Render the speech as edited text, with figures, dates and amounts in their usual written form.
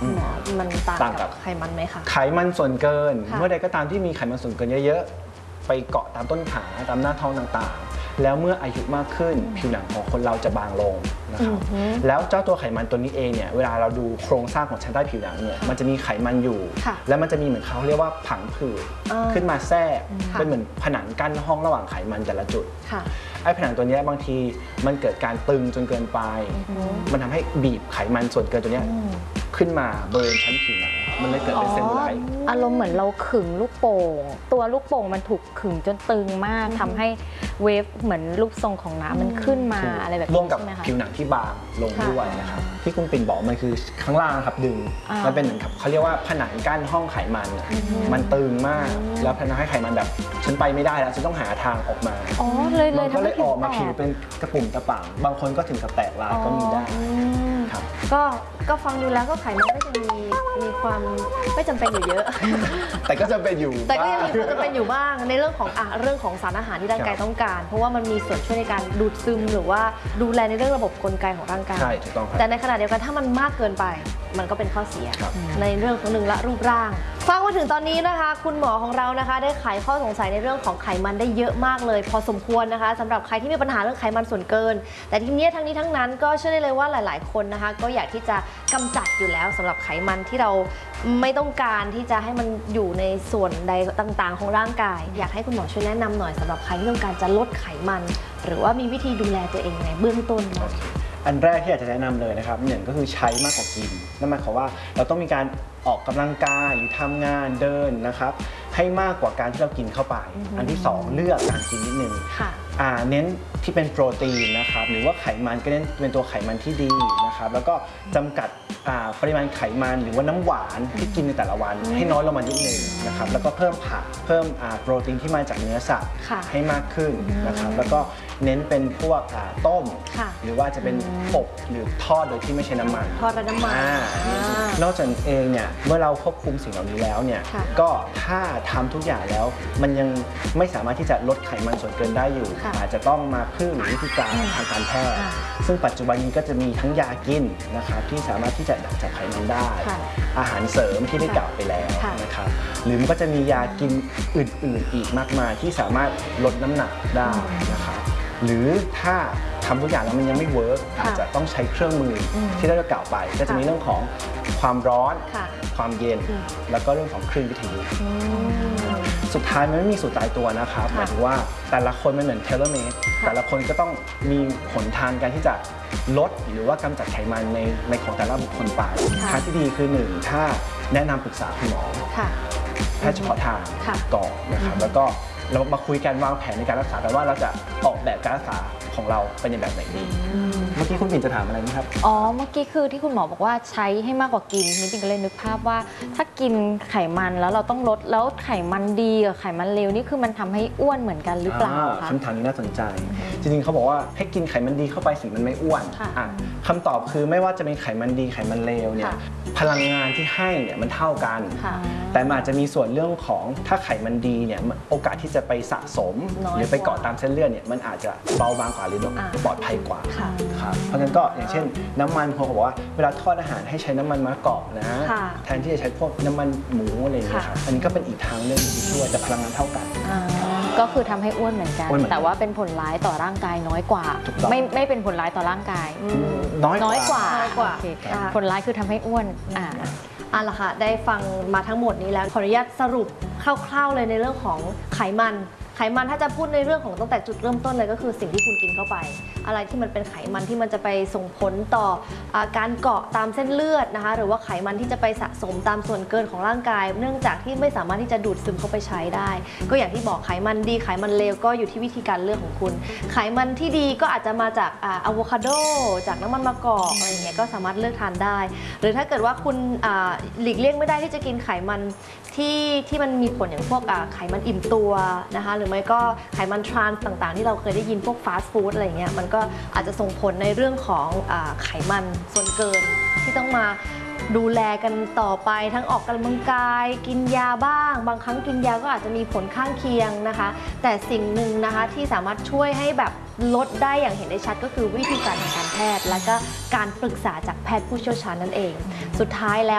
คุณหมอมันต่างกับไขมันไหมคะไขมันส่วนเกินเมื่อใดก็ตามที่มีไขมันส่วนเกินเยอะๆไปเกาะตามต้นขาตามหน้าท้องต่างๆแล้วเมื่ออายุมากขึ้นผิวหนังของคนเราจะบางลงนะครับแล้วเจ้าตัวไขมันตัวนี้เองเนี่ยเวลาเราดูโครงสร้างของชั้นใต้ผิวหนังเนี่ยมันจะมีไขมันอยู่แล้วมันจะมีเหมือนเขาเรียกว่าผังผืดขึ้นมาแทรกเป็นเหมือนผนังกั้นห้องระหว่างไขมันแต่ละจุดไอ้ผนังตัวนี้บางทีมันเกิดการตึงจนเกินไปมันทำให้บีบไขมันส่วนเกินตัวนี้ขึ้นมาบริเวณชั้นผิวหนังมันเลยเกิดเป็นเซลลูไลท์อารมณ์เหมือนเราขึงลูกโป่งตัวลูกโป่งมันถูกขึงจนตึงมากทำให้เวฟเหมือนรูปทรงของน้ำมันขึ้นมาอะไรแบบนี้ร่วมกับผิวหนังที่บางลงด้วยนะครับที่คุณปิ่นบอกมันคือข้างล่างครับดึงมันเป็นเหมือนกับเขาเรียกว่าผนังกั้นห้องไขมันมันตึงมากแล้วทำให้ไขมันแบบฉันไปไม่ได้แล้วฉันต้องหาทางออกมามันก็เลยออกมาผิวเป็นกระปุ่มกระปังบางคนก็ถึงกับแตกลายก็มีได้ครับก็ฟังดูแล้วก็ไขมันก็จะมีความไม่จำเป็นอยู่เยอะแต่ก็จะเป็นอยู่แต่ก็ยังมีความจำเป็นอยู่บ้างในเรื่องของสารอาหารที่ร่างกายต้องการเพราะว่ามันมีส่วนช่วยในการดูดซึมหรือว่าดูแลในเรื่องระบบกลไกของร่างกายใช่ถูกต้องครับแต่ในขณะเดียวกันถ้ามันมากเกินไปมันก็เป็นข้อเสียในเรื่องของหนึ่งละรูปร่างฟังมาถึงตอนนี้นะคะคุณหมอของเรานะคะได้ไขข้อสงสัยในเรื่องของไขมันได้เยอะมากเลยพอสมควรนะคะสำหรับใครที่มีปัญหาเรื่องไขมันส่วนเกินแต่ทีนี้ทั้งนี้ทั้งนั้นก็เชื่อได้เลยว่าหลายๆคนนะคะก็อยากที่จะกำจัดอยู่แล้วสำหรับไขมันที่เราไม่ต้องการที่จะให้มันอยู่ในส่วนใดต่างๆของร่างกายอยากให้คุณหมอช่วยแนะนำหน่อยสำหรับใครที่ต้องการจะลดไขมันหรือว่ามีวิธีดูแลตัวเองในเบื้องต้นอันแรกที่อยากจะแนะนำเลยนะครับหนึ่งก็คือใช้มากกว่ากินนั่นหมายความว่าเราต้องมีการออกกำลังกายหรือทำงานเดินนะครับให้มากกว่าการที่เรากินเข้าไปอันที่2เลือกการกินนิดนึงเน้นที่เป็นโปรตีนนะครับหรือว่าไขมันก็เน้นเป็นตัวไขมันที่ดีนะครับแล้วก็จำกัดปริมาณไขมันหรือว่าน้ำหวานที่กินในแต่ละวันให้น้อยลงมานิดนึงนะครับแล้วก็เพิ่มผักเพิ่มโปรตีนที่มาจากเนื้อสัตว์ให้มากขึ้นนะครับแล้วก็เน้นเป็นพวกต้มหรือว่าจะเป็นอบหรือทอดโดยที่ไม่ใช้น้ำมันทอดและน้ำมันนอกจากเองเนี่ยเมื่อเราควบคุมสิ่งเหล่านี้แล้วเนี่ยก็ถ้าทำทุกอย่างแล้วมันยังไม่สามารถที่จะลดไขมันส่วนเกินได้อยู่อาจจะต้องมาพึ่งวิธีการทางการแพทย์ซึ่งปัจจุบันนี้ก็จะมีทั้งยากินนะครับที่สามารถที่จะดักจับไขมันได้อาหารเสริมที่ได้กล่าวไปแล้วนะครับหรือมันก็จะมียากินอื่นๆอีกมากมายที่สามารถลดน้ำหนักได้นะครับหรือถ้าทำทุกอย่างแล้วมันยังไม่เวิร์กอาจจะต้องใช้เครื่องมือที่เราจะกล่าวไปก็จะมีเรื่องของความร้อนความเย็นแล้วก็เรื่องของคลื่นวิทยุสุดท้ายมันไม่มีสูตรตายตัวนะครับหมายถึงว่าแต่ละคนไม่เหมือนเทเลเมดแต่ละคนก็ต้องมีหนทางการที่จะลดหรือว่ากำจัดไขมันในของแต่ละบุคคลไปทางที่ดีคือ1ถ้าแนะนำปรึกษาคุณหมอแพทย์เฉพาะทางก่อนนะครับแล้วก็เรามาคุยกันวางแผนในการรักษากันว่าเราจะออกแบบการรักษาของเราเป็นในแบบไหนดีเมื่อกี้คุณปิ่นจะถามอะไรไหมครับเมื่อกี้คือที่คุณหมอบอกว่าใช้ให้มากกว่ากินนี่ปิ่นก็เลยนึกภาพว่าถ้ากินไขมันแล้วเราต้องลดแล้วไขมันดีกับไขมันเลวนี่คือมันทำให้อ้วนเหมือนกันหรือเปล่าคะคำถามนี้น่าสนใจจริงๆเขาบอกว่าให้กินไขมันดีเข้าไปสิ่งมันไม่อ้วนคำตอบคือไม่ว่าจะเป็นไขมันดีไขมันเลวเนี่ยพลังงานที่ให้เนี่ยมันเท่ากันแต่มันอาจจะมีส่วนเรื่องของถ้าไขมันดีเนี่ยโอกาสที่จะไปสะสมหรือไปเกาะตามเส้นเลือดเนี่ยมันอาจจะเบาบางกว่าหรือปลอดภัยกว่าครับเพราะฉะนั้นก็อย่างเช่นน้ำมันเขาบอกว่าเวลาทอดอาหารให้ใช้น้ำมันมะกอกนะแทนที่จะใช้พวกน้ำมันหมูอะไรอย่างเงี้ยครับอันนี้ก็เป็นอีกทางเลือกที่ช่วยแต่พลังงานเท่ากันก็คือทำให้อ้วนเหมือนกันแต่ว่าเป็นผลร้ายต่อร่างกายน้อยกว่าไม่เป็นผลร้ายต่อร่างกายน้อยกว่าผลร้ายคือทำให้อ้วนล่ะค่ะได้ฟังมาทั้งหมดนี้แล้วขออนุญาตสรุปคร่าวๆเลยในเรื่องของไขมันถ้าจะพูดในเรื่องของตั้งแต่จุดเริ่มต้นเลยก็คือสิ่งที่คุณกินเข้าไปอะไรที่มันเป็นไขมันที่มันจะไปส่งผลต่อการเกาะตามเส้นเลือดนะคะหรือว่าไขมันที่จะไปสะสมตามส่วนเกินของร่างกายเนื่องจากที่ไม่สามารถที่จะดูดซึมเข้าไปใช้ได้ก็อย่างที่บอกไขมันดีไขมันเลวก็อยู่ที่วิธีการเลือกของคุณไขมันที่ดีก็อาจจะมาจากอะโวคาโดจากน้ำมันมะกอกอะไรอย่างเงี้ยก็สามารถเลือกทานได้หรือถ้าเกิดว่าคุณหลีกเลี่ยงไม่ได้ที่จะกินไขมันที่มันมีผลอย่างพวกไขมันอิ่มตัวนะคะหรือไม่ก็ไขมันทรานส์ต่างๆที่เราเคยได้ยินพวกฟาสต์ฟู้ดอะไรเงี้ยมันก็อาจจะส่งผลในเรื่องของไขมันส่วนเกินที่ต้องมาดูแลกันต่อไปทั้งออกกำลังกายกินยาบ้างบางครั้งกินยาก็อาจจะมีผลข้างเคียงนะคะแต่สิ่งหนึ่งนะคะที่สามารถช่วยให้แบบลดได้อย่างเห็นได้ชัดก็คือวิธีการทางการแพทย์และก็การปรึกษาจากแพทย์ผู้เชี่ยวชาญนั่นเองสุดท้ายแล้ว